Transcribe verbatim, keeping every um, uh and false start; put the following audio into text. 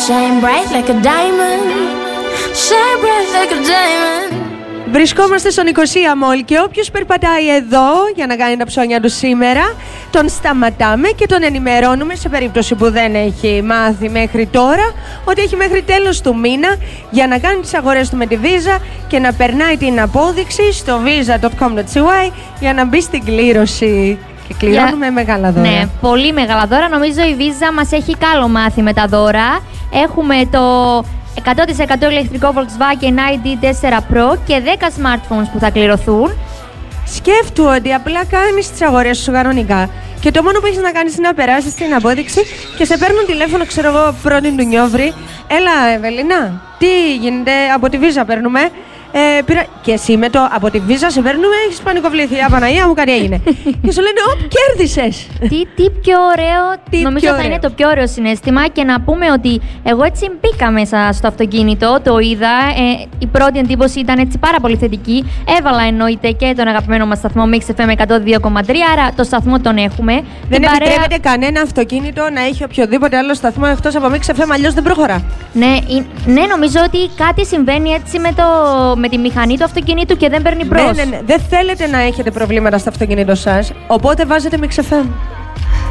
Shine bright like a diamond. Shine bright like a diamond. Βρισκόμαστε στο Νικοσία Μόλ και όποιος περπατάει εδώ για να κάνει τα ψώνια του σήμερα, τον σταματάμε και τον ενημερώνουμε σε περίπτωση που δεν έχει μάθει μέχρι τώρα ότι έχει μέχρι τέλος του μήνα για να κάνει τις αγορές του με τη Visa και να περνάει την απόδειξη στο visa dot com dot c y για να μπει στην κλήρωση. Και κληρώνουμε για... μεγάλα δώρα. Ναι, πολύ μεγάλα δώρα. Νομίζω η Visa μας έχει καλό μάθει με τα δώρα. Έχουμε το εκατό τοις εκατό ηλεκτρικό Volkswagen άι ντι τέσσερα Pro και δέκα smartphones που θα κληρωθούν. Σκέφτου ότι απλά κάνεις τις αγορές σου κανονικά και το μόνο που έχεις να κάνεις είναι να περάσεις την απόδειξη και σε παίρνουν τηλέφωνο, ξέρω εγώ, πρώτη του Νιόβρη. Έλα, Ευελίνα, τι γίνεται, από τη Visa παίρνουμε. Ε, πήρα... Και εσύ με το από τη Visa σε παίρνουμε, έχεις πανικοβληθεί. Απαναγία μου, κάτι έγινε. Και σου λένε, Ωπ, κέρδισες. Τι, τι πιο ωραίο, τι νομίζω πιο θα ωραίο. είναι το πιο ωραίο συναίσθημα. Και να πούμε ότι εγώ έτσι μπήκα μέσα στο αυτοκίνητο, το είδα. Ε, η πρώτη εντύπωση ήταν έτσι πάρα πολύ θετική. Έβαλα εννοείται και τον αγαπημένο μας σταθμό Mix εφ εμ εκατό δύο κόμμα τρία, άρα το σταθμό τον έχουμε. Δεν Την επιτρέπεται παρέα... κανένα αυτοκίνητο να έχει οποιοδήποτε άλλο σταθμό εκτός από Mix εφ εμ, αλλιώς δεν προχωρά. Ναι, ναι, νομίζω ότι κάτι συμβαίνει έτσι με, το, με τη μηχανή του αυτοκινήτου και δεν παίρνει μπρος. Ναι, ναι, ναι. Δεν θέλετε να έχετε προβλήματα στο αυτοκίνητο σας, οπότε βάζετε Mix εφ εμ.